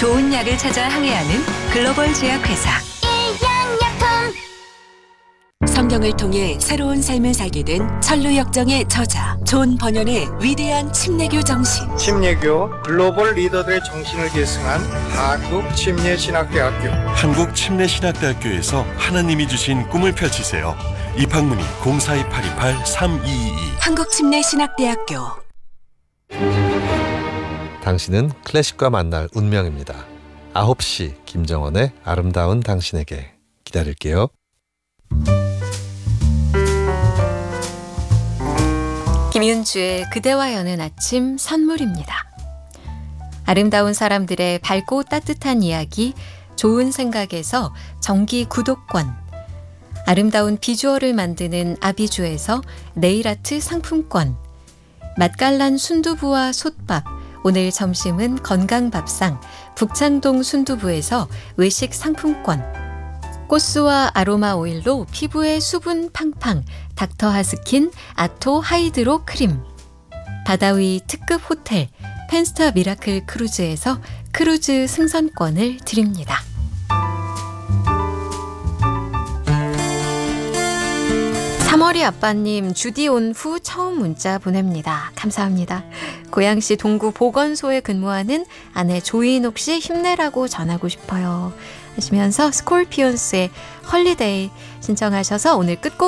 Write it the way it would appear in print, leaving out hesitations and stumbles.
좋은 약을 찾아 항해하는 글로벌 제약회사. 성경을 통해 새로운 삶을 살게 된 천루역정의 저자 존 번연의 위대한 침례교 정신. 침례교 글로벌 리더들의 정신을 계승한 한국침례신학대학교. 한국침례신학대학교에서 하나님이 주신 꿈을 펼치세요. 입학문의 042-828-3222. 한국침례신학대학교. 당신은 클래식과 만날 운명입니다. 9시 김정원의 아름다운 당신에게 기다릴게요. 김윤주의 그대와 여는 아침 선물입니다. 아름다운 사람들의 밝고 따뜻한 이야기, 좋은 생각에서 정기 구독권, 아름다운 비주얼을 만드는 아비주에서 네일아트 상품권, 맛깔난 순두부와 솥밥, 오늘 점심은 건강밥상 북창동 순두부에서 외식 상품권, 꽃수와 아로마 오일로 피부의 수분 팡팡 닥터 하스킨 아토 하이드로 크림, 바다위 특급 호텔 펜스타 미라클 크루즈에서 크루즈 승선권을 드립니다. 삼월이 아빠님, 주디 온 후 처음 문자 보냅니다. 감사합니다. 고양시 동구 보건소에 근무하는 아내 조인옥 씨 힘내라고 전하고 싶어요 하시면서 스콜피온스의 헐리데이 신청하셔서 오늘 끝곡